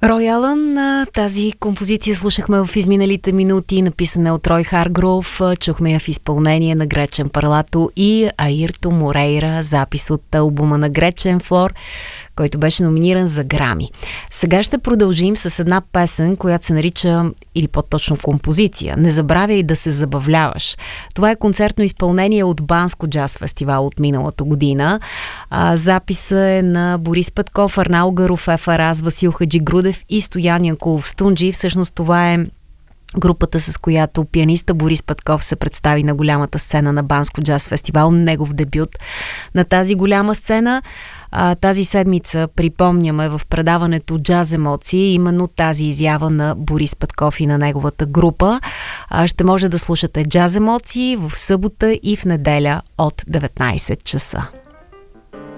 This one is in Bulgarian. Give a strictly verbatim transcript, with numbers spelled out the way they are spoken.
Рой Алън, тази композиция слушахме в изминалите минути, написана от Рой Харгров. Чухме я в изпълнение на Гречен Парлато и Аирто Морейра, запис от албума на Гречен Флор, който беше номиниран за Грами. Сега ще продължим с една песен, която се нарича, или по-точно композиция, "Не забравяй да се забавляваш". Това е концертно изпълнение от Банско джаз фестивал от миналата година. А, записа е на Борис Петков, Арнал Гаров, Ефа Раз, Васил Хаджигрудев и Стоян Янкулов Стунджи. Всъщност това е групата, с която пианиста Борис Петков се представи на голямата сцена на Банско джаз фестивал, негов дебют на тази голяма сцена. А, тази седмица припомняме в предаването Джаз емоции именно тази изява на Борис Петков и на неговата група. А, ще може да слушате Джаз емоции в събота и в неделя от деветнайсет часа.